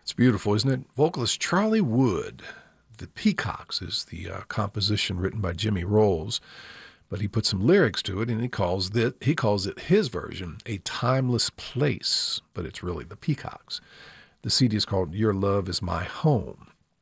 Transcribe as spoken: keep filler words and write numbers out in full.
It's beautiful, isn't it? Vocalist Charlie Wood. The Peacocks is the uh, composition written by Jimmy Rolls, but he put some lyrics to it, and he calls it, he calls it his version, A Timeless Place, but it's really the Peacocks. The C D is called Your Love Is My Home.